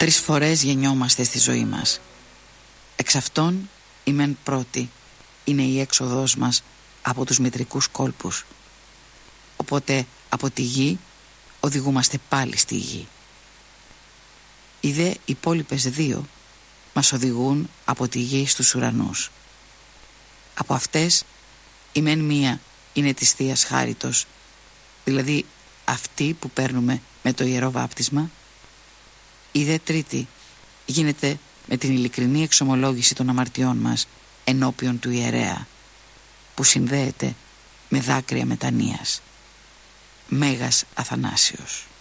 3 φορές γεννιόμαστε στη ζωή μας. Εξ αυτών η μεν πρώτη είναι η έξοδός μας από τους μητρικούς κόλπους. Οπότε από τη γη οδηγούμαστε πάλι στη γη. Οι δε υπόλοιπες 2 μας οδηγούν από τη γη στους ουρανούς. Από αυτές η μεν μία είναι της Θείας Χάριτος, δηλαδή αυτή που παίρνουμε με το Ιερό Βάπτισμα. Η δε τρίτη γίνεται με την ειλικρινή εξομολόγηση των αμαρτιών μας ενώπιον του ιερέα, που συνδέεται με δάκρυα μετανοίας. Μέγας Αθανάσιος.